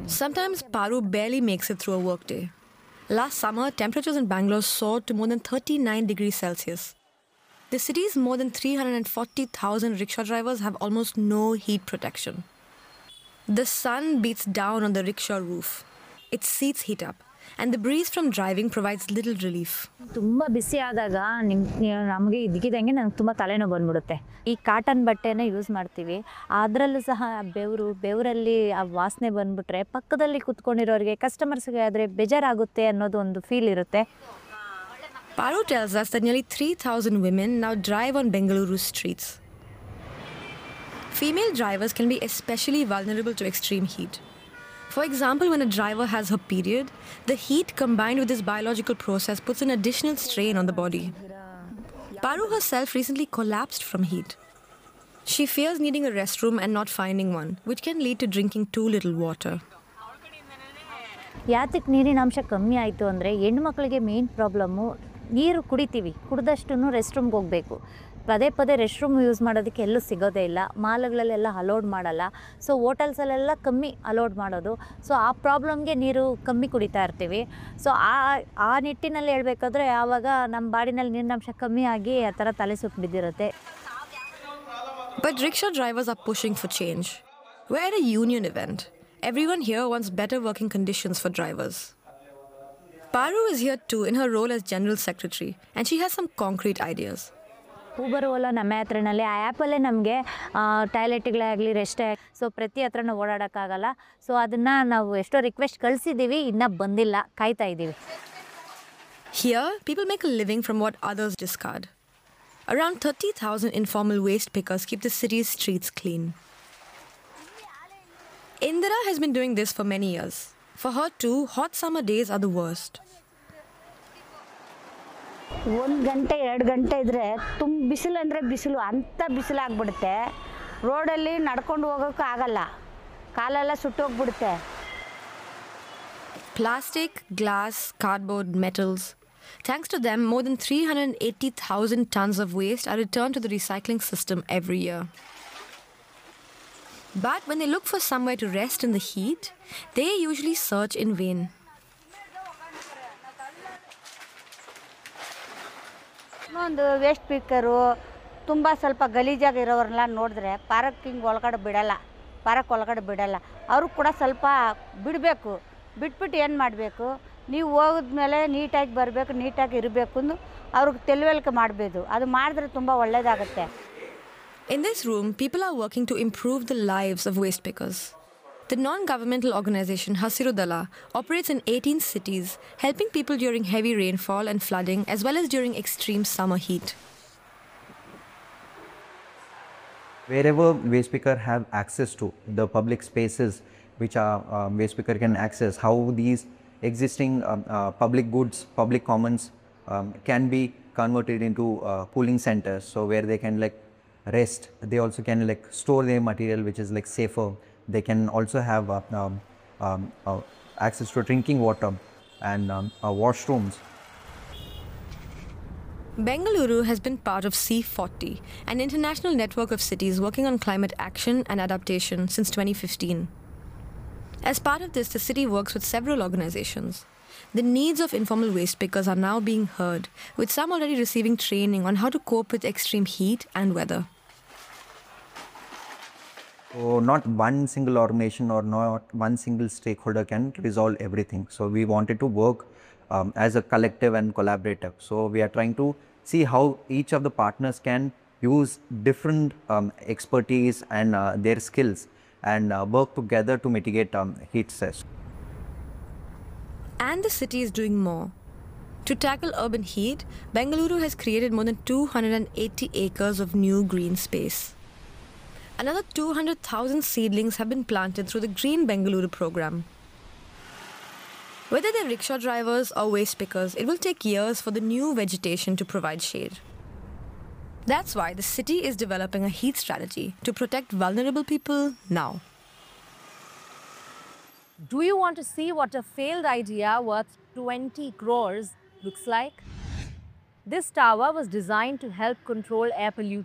Sometimes Paru barely makes it through a workday. Last summer, temperatures in Bangalore soared to more than 39 degrees Celsius. The city's more than 340,000 rickshaw drivers have almost no heat protection. The sun beats down on the rickshaw roof. Its seats heat up, and the breeze from driving provides little relief. ತುಂಬ ಬಿಸಿ ಆದಾಗ ನಮಗೆ ಇದ್ದಕ್ಕಿದ್ದಂಗೆ ನನಗೆ ತುಂಬ ತಲೆನೋವು ಬಂದ್ಬಿಡುತ್ತೆ. ಈ cotton ಬಟ್ಟೆನೇ use ಮಾಡ್ತೀವಿ. ಅದರಲ್ಲೂ ಸಹ ಬೆವರಲ್ಲಿ ಆ ವಾಸನೆ ಬಂದ್ಬಿಟ್ರೆ ಪಕ್ಕದಲ್ಲಿ ಕೂತ್ಕೊಂಡಿರೋರಿಗೆ ಕಸ್ಟಮರ್ಸ್ಗೆ ಆದರೆ ಬೇಜಾರಾಗುತ್ತೆ ಅನ್ನೋದು ಒಂದು ಫೀಲ್ ಇರುತ್ತೆ. Paru tells us that nearly 3,000 women now drive on Bengaluru's streets. Female drivers can be especially vulnerable to extreme heat. For example, when a driver has her period, the heat combined with this biological process puts an additional strain on the body. Paru herself recently collapsed from heat. She fears needing a restroom and not finding one, which can lead to drinking too little water. ಯಾತಕ್ಕೆ ನೀರಿನ ಅಂಶ ಕಮ್ಮಿ ಆಯಿತು ಅಂದರೆ ಹೆಣ್ಮಕ್ಳಿಗೆ main problem ನೀರು ಕುಡಿತೀವಿ, ಕುಡಿದಷ್ಟು rest ರೂಮ್ಗೆ ಹೋಗಬೇಕು. ಪದೇ ಪದೇ ರೆಸ್ಟ್ ರೂಮ್ ಯೂಸ್ ಮಾಡೋದಕ್ಕೆ ಎಲ್ಲೂ ಸಿಗೋದೇ ಇಲ್ಲ. ಮಾಲ್ಗಳಲ್ಲೆಲ್ಲ ಅಲೋಡ್ ಮಾಡಲ್ಲ. ಸೊ ಹೋಟೆಲ್ಸಲ್ಲೆಲ್ಲ ಕಮ್ಮಿ ಅಲೋಡ್ ಮಾಡೋದು. ಸೊ ಆ ಪ್ರಾಬ್ಲಮ್ಗೆ ನೀರು ಕಮ್ಮಿ ಕುಡಿತಾ ಇರ್ತೀವಿ. ಸೊ ಆ ನಿಟ್ಟಿನಲ್ಲಿ ಹೇಳ್ಬೇಕಾದ್ರೆ ಆವಾಗ ನಮ್ಮ ಬಾಡಿನಲ್ಲಿ ನೀರಿನಂಶ ಕಮ್ಮಿ ಆಗಿ ಆ ಥರ ತಲೆ ಸುತ್ತು ಬಿದ್ದಿರುತ್ತೆ. But rickshaw drivers are pushing for change. We're at a union event. Everyone here wants better working conditions for drivers. Paru is here too in her role as General Secretary, and she has some concrete ideas. Uber Ola ನಮ್ಮ ಹತ್ರನಲ್ಲಿ ಆ ಆ್ಯಪಲ್ಲೇ ನಮಗೆ ಟಾಯ್ಲೆಟ್ಗಳೇ ಆಗಲಿ ರೆಸ್ಟೇ so ಪ್ರತಿ ಹತ್ರನೂ ಓಡಾಡೋಕ್ಕಾಗಲ್ಲ. So ಅದನ್ನು ನಾವು ಎಷ್ಟೋ request ಕಳಿಸಿದ್ದೀವಿ, ಇನ್ನೂ ಬಂದಿಲ್ಲ, ಕಾಯ್ತಾ ಇದ್ದೀವಿ. Here, people make a living from what others discard. Around 30,000 informal waste pickers keep the city's streets clean. Indira has been doing this for many years. For her too, hot summer days are the worst. 1 ಗಂಟೆ 2 ಗಂಟೆ ಇದ್ದರೆ ಬಿಸಿಲು ಅಂದರೆ ಬಿಸಿಲು, ಅಂಥ ಬಿಸಿಲಾಗ್ಬಿಡುತ್ತೆ. ರೋಡಲ್ಲಿ ನಡ್ಕೊಂಡು ಹೋಗೋಕ್ಕೂ ಆಗಲ್ಲ, ಕಾಲೆಲ್ಲ ಸುಟ್ಟೋಗ್ಬಿಡುತ್ತೆ. Plastic, glass, cardboard, metals. Thanks to them, more than 380,000 tons of waste are returned to the recycling system every year. But when they look for somewhere to rest in the heat, they usually search in vain. ಇನ್ನೊಂದು waste ಪಿಕ್ಕರು ತುಂಬ ಸ್ವಲ್ಪ ಗಲೀಜಾಗಿರೋರನ್ನೆಲ್ಲ ನೋಡಿದ್ರೆ parking ಒಳಗಡೆ ಬಿಡಲ್ಲ, park ಒಳಗಡೆ ಬಿಡಲ್ಲ. ಅವರು ಕೂಡ ಸ್ವಲ್ಪ ಬಿಡಬೇಕು. ಬಿಟ್ಬಿಟ್ಟು ಏನು ಮಾಡಬೇಕು, ನೀವು ಹೋಗಿದ್ಮೇಲೆ ನೀಟಾಗಿ ಬರಬೇಕು, ನೀಟಾಗಿ ಇರಬೇಕು ಅಂದು ಅವ್ರಿಗೆ ತಿಳುವಳಿಕೆ ಮಾಡಬೇಕು. ಅದು ಮಾಡಿದ್ರೆ ತುಂಬ ಒಳ್ಳೆಯದಾಗುತ್ತೆ. In this room, people are working to improve the lives of waste pickers. The non-governmental organization Hasiru Dala operates in 18 cities, helping people during heavy rainfall and flooding, as well as during extreme summer heat. Wherever waste picker have access to the public spaces which are waste picker can access, how these existing public goods, public commons can be converted into cooling centers, so where they can like rest. They also can like store their material, which is like safer. They can also have access to drinking water and washrooms. Bengaluru has been part of C40, an international network of cities working on climate action and adaptation since 2015. As part of this, the city works with several organizations. The needs of informal waste pickers are now being heard, with some already receiving training on how to cope with extreme heat and weather. So not one single organization or not one single stakeholder can resolve everything. So we wanted to work as a collective and collaborative. So we are trying to see how each of the partners can use different expertise and their skills and work together to mitigate heat stress. And the city is doing more. To tackle urban heat, Bengaluru has created more than 280 acres of new green space. Another 200,000 seedlings have been planted through the Green Bengaluru program. Whether they're rickshaw drivers or waste pickers, it will take years for the new vegetation to provide shade. That's why the city is developing a heat strategy to protect vulnerable people now. Do you want to see what a failed idea worth 20 crores looks like? This tower was designed to help control air pollution